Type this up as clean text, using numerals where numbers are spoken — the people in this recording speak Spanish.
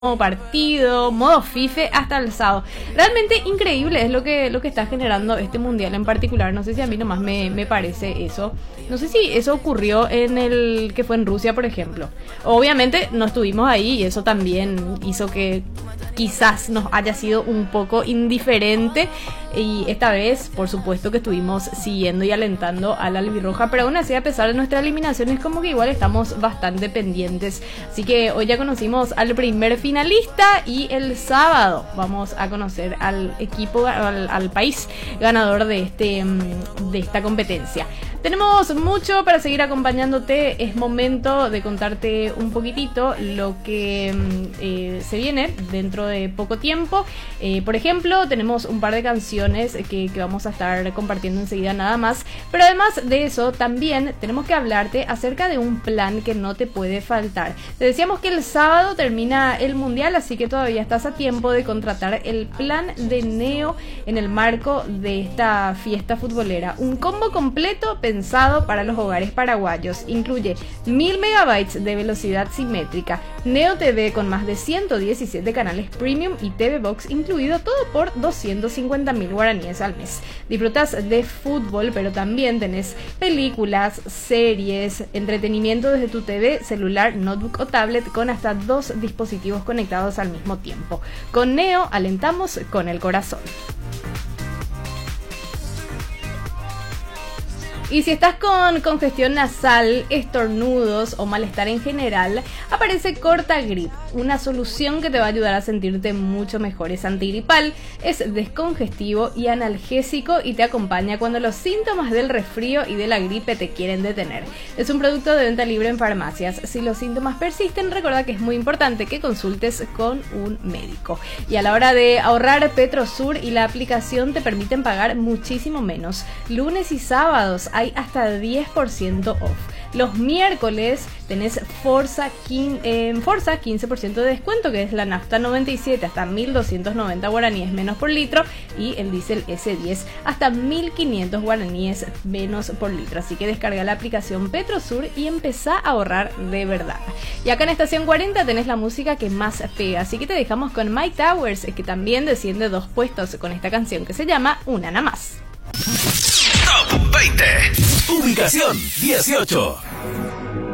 partido, modo FIFA hasta el sábado. Realmente increíble es lo que está generando este mundial en particular. No sé si a mí nomás me parece eso. No sé si eso ocurrió en el que fue en Rusia, por ejemplo. Obviamente no estuvimos ahí y eso también hizo que quizás nos haya sido un poco indiferente. Y esta vez, por supuesto que estuvimos siguiendo y alentando a la albirroja, pero aún así, a pesar de nuestra eliminación, es como que igual estamos bastante pendientes. Así que hoy ya conocimos al primer finalista y el sábado vamos a conocer al equipo, al país ganador de esta competencia. Tenemos mucho para seguir acompañándote. Es momento de contarte un poquitito lo que se viene dentro de poco tiempo. Por ejemplo, tenemos un par de canciones que vamos a estar compartiendo enseguida nada más. Pero además de eso, también tenemos que hablarte acerca de un plan que no te puede faltar. Te decíamos que el sábado termina el mundial, así que todavía estás a tiempo de contratar el plan de Neo en el marco de esta fiesta futbolera. Un combo completo pensado para los hogares paraguayos. Incluye 1000 megabytes de velocidad simétrica, Neo TV con más de 117 canales premium y TV Box incluido, todo por 250.000 guaraníes al mes. Disfrutas de fútbol, pero también tenés películas, series, entretenimiento desde tu TV, celular, notebook o tablet con hasta 2 dispositivos conectados al mismo tiempo. Con Neo alentamos con el corazón. Y si estás con congestión nasal, estornudos o malestar en general, aparece Cortagrip, una solución que te va a ayudar a sentirte mucho mejor. Es antigripal, es descongestivo y analgésico y te acompaña cuando los síntomas del resfrío y de la gripe te quieren detener. Es un producto de venta libre en farmacias. Si los síntomas persisten, recuerda que es muy importante que consultes con un médico. Y a la hora de ahorrar, Petrosur y la aplicación te permiten pagar muchísimo menos. Lunes y sábados hay hasta 10% off. Los miércoles tenés Forza 15% de descuento, que es la nafta 97 hasta 1290 guaraníes menos por litro y el diésel S10 hasta 1500 guaraníes menos por litro. Así que descarga la aplicación Petrosur y empezá a ahorrar de verdad. Y acá en Estación 40 tenés la música que más pega, así que te dejamos con Mike Towers, que también desciende 2 puestos con esta canción que se llama Una nada más. Top 20. Ubicación 18.